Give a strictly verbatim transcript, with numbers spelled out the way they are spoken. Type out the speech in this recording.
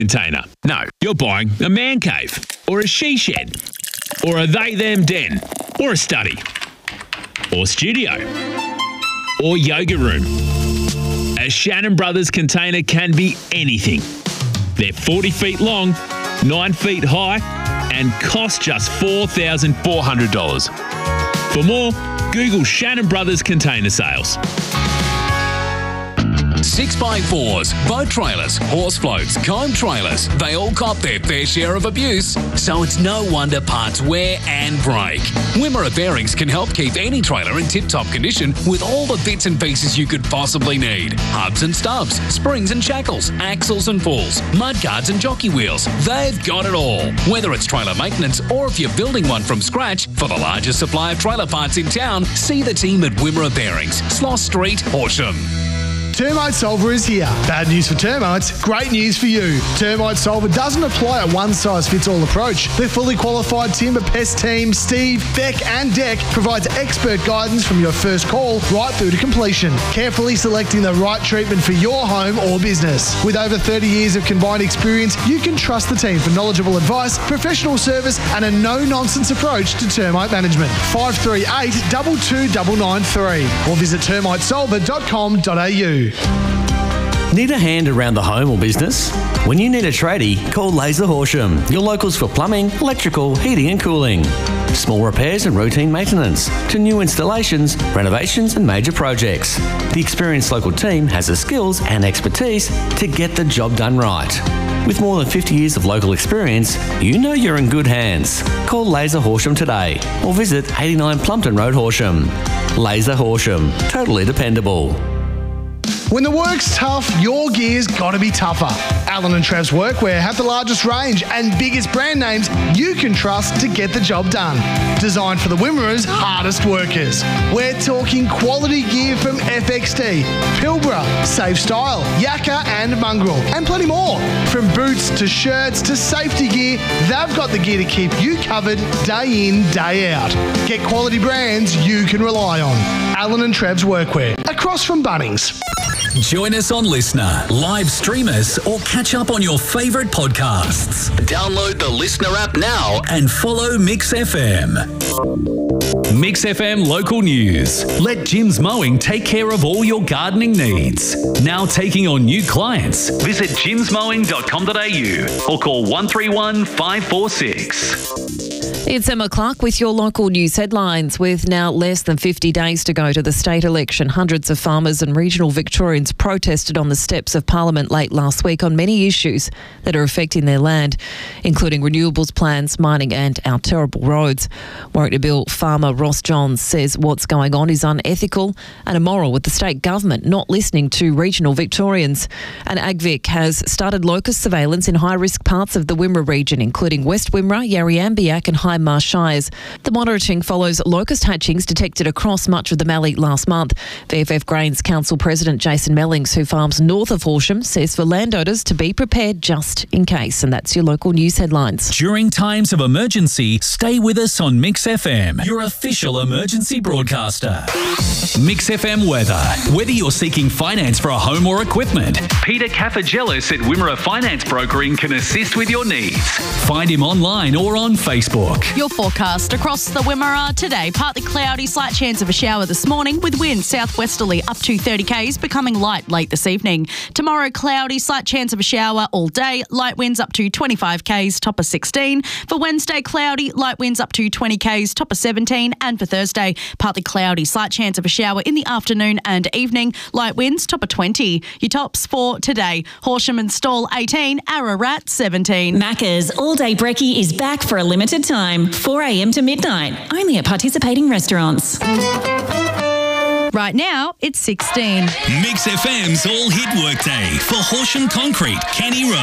container. No, you're buying a man cave or a she shed or a they them den or a study or studio or yoga room. A Shannon Brothers container can be anything. They're forty feet long, nine feet high and cost just four thousand four hundred dollars. For more, Google Shannon Brothers Container Sales. six by fours, boat trailers, horse floats, comb trailers, they all cop their fair share of abuse. So it's no wonder parts wear and break. Wimmera Bearings can help keep any trailer in tip-top condition with all the bits and pieces you could possibly need. Hubs and stubs, springs and shackles, axles and pulls, mudguards and jockey wheels. They've got it all. Whether it's trailer maintenance or if you're building one from scratch, for the largest supply of trailer parts in town, see the team at Wimmera Bearings, Sloss Street, Horsham. Termite Solver is here. Bad news for termites, great news for you. Termite Solver doesn't apply a one-size-fits-all approach. Their fully qualified timber pest team, Steve, Beck and Deck, provides expert guidance from your first call right through to completion, carefully selecting the right treatment for your home or business. With over thirty years of combined experience, you can trust the team for knowledgeable advice, professional service and a no-nonsense approach to termite management. five three eight, two two nine nine three or visit termite solver dot com dot a u. Need a hand around the home or business? When you need a tradie, call Laser Horsham, your locals for plumbing, electrical, heating and cooling. Small repairs and routine maintenance, to new installations, renovations and major projects. The experienced local team has the skills and expertise to get the job done right. With more than fifty years of local experience, you know you're in good hands. Call Laser Horsham today or visit eighty-nine Plumpton Road, Horsham. Laser Horsham, totally dependable. When the work's tough, your gear's got to be tougher. Allen and Trav's Workwear have the largest range and biggest brand names you can trust to get the job done. Designed for the Wimmera's hardest workers. We're talking quality gear from F X T, Pilbara, Safe Style, Yakka and Mongrel, and plenty more. From boots to shirts to safety gear, they've got the gear to keep you covered day in, day out. Get quality brands you can rely on. Allen and Trav's Workwear, across from Bunnings. Join us on Listener, live stream us, or catch up on your favourite podcasts. Download the Listener app now and follow Mix F M. Mix F M Local News. Let Jim's Mowing take care of all your gardening needs. Now taking on new clients. Visit jims mowing dot com dot a u or call one three one, five four six. It's Emma Clark with your local news headlines. With now less than fifty days to go to the state election, hundreds of farmers and regional Victorians protested on the steps of Parliament late last week on many issues that are affecting their land, including renewables plans, mining and our terrible roads. Warwick farmer Ross Johns says what's going on is unethical and immoral, with the state government not listening to regional Victorians. And AgVic has started locust surveillance in high-risk parts of the Wimmera region, including West Wimmera, Yarriambiack and High Marsh Shires. The monitoring follows locust hatchings detected across much of the Mallee last month. V F F Grains Council President Jason Mellings, who farms north of Horsham, says for landowners to be prepared just in case. And that's your local news headlines. During times of emergency, stay with us on Mix F M, your official emergency broadcaster. Mix F M weather. Whether you're seeking finance for a home or equipment, Peter Caffagelis at Wimmera Finance Brokering can assist with your needs. Find him online or on Facebook. Your forecast across the Wimmera today. Partly cloudy, slight chance of a shower this morning with winds southwesterly up to thirty k's, becoming light late this evening. Tomorrow, cloudy, slight chance of a shower all day. Light winds up to twenty-five k's, top of sixteen. For Wednesday, cloudy, light winds up to twenty k's, top of seventeen. And for Thursday, partly cloudy, slight chance of a shower in the afternoon and evening. Light winds, top of twenty. Your tops for today. Horsham and Stawell eighteen, Ararat seventeen. Macca's All Day Brekkie is back for a limited time, four a m to midnight, only at participating restaurants. Right now, it's sixteen. Mix F M's All Hit Workday for Horsham Concrete, Kenny Road.